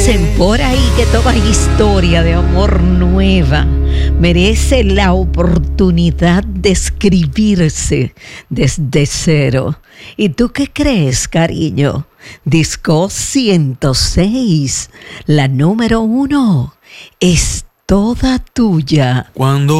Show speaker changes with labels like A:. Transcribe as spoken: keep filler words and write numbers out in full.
A: Dicen por ahí que toda historia de amor nueva merece la oportunidad de escribirse desde cero. ¿Y tú qué crees, cariño? Disco ciento seis, la número uno, es toda tuya.
B: Cuando